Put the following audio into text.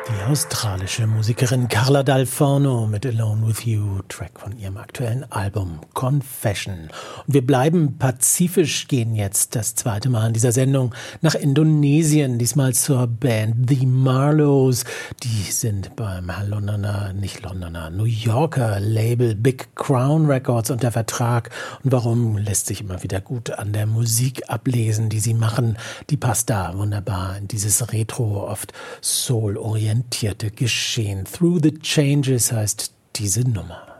Die australische Musikerin Carla Dal Forno mit Alone With You, Track von ihrem aktuellen Album Confession. Und wir bleiben pazifisch, gehen jetzt das zweite Mal in dieser Sendung nach Indonesien, diesmal zur Band The Marlows. Die sind beim New Yorker Label Big Crown Records unter Vertrag. Und warum, lässt sich immer wieder gut an der Musik ablesen, die sie machen. Die passt da wunderbar in dieses Retro, oft Soul-orientierte Geschehen. Through the Changes heißt diese Nummer.